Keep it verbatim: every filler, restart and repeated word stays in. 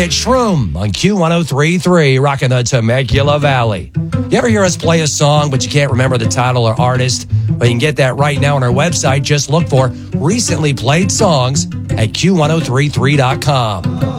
It's Shroom on Q ten thirty-three, rocking the Temecula Valley. You ever hear us play a song, but you can't remember the title or artist? Well, you can get that right now on our website. Just look for recently played songs at Q ten thirty-three dot com.